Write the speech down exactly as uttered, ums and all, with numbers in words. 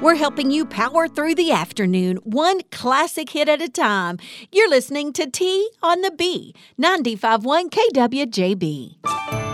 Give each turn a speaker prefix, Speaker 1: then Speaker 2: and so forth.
Speaker 1: We're helping you power through the afternoon, one classic hit at a time. You're listening to T on the B, ninety-five point one K W J B.